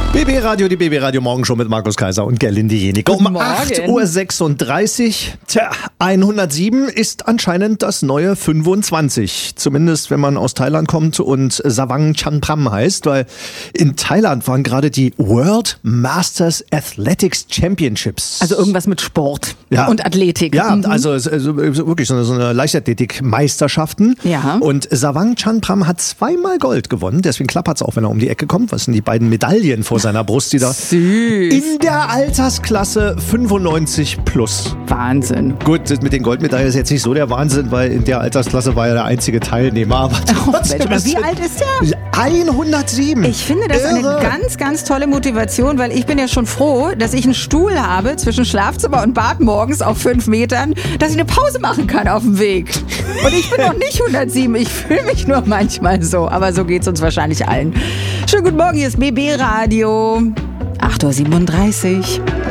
BB Radio, die BB Radio Morgenshow mit Markus Kaiser und Gerlinde Jenick. Um 8.36 Uhr. Tja, 107 ist anscheinend das neue 25. Zumindest, wenn man aus Thailand kommt und Savang Chanpram heißt, weil in Thailand waren gerade die World Masters Athletics Championships. Also irgendwas mit Sport und Athletik. Ja, also wirklich so eine Leichtathletik-Meisterschaften. Ja. Und Savang Chanpram hat 2-mal Gold gewonnen. Deswegen klappert es auch, wenn er um die Ecke kommt. Was sind die beiden Medaillen vor seiner Brust, die da Süß. in der Altersklasse 95 plus. Wahnsinn. Gut, das mit den Goldmedaillen ist jetzt nicht so der Wahnsinn, weil in der Altersklasse war er der einzige Teilnehmer. Aber Wie alt ist der? 107. Ich finde das eine ganz, ganz tolle Motivation, weil ich bin ja schon froh, dass ich einen Stuhl habe zwischen Schlafzimmer und Bad morgens auf 5 Metern, dass ich eine Pause machen kann auf dem Weg. Und ich bin noch nicht 107, ich fühle mich nur manchmal so, aber so geht es uns wahrscheinlich allen. Schönen guten Morgen, hier ist BB Radio, 8.37 Uhr.